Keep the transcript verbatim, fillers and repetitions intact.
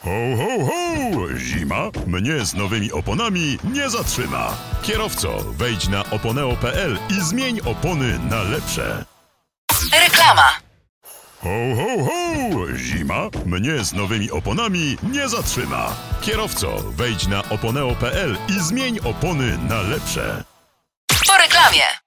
Ho, ho, ho! Zima mnie z nowymi oponami nie zatrzyma. Kierowco, wejdź na oponeo kropka pe el i zmień opony na lepsze. Reklama. Ho, ho, ho! Zima mnie z nowymi oponami nie zatrzyma. Kierowco, wejdź na oponeo kropka pe el i zmień opony na lepsze. Po reklamie.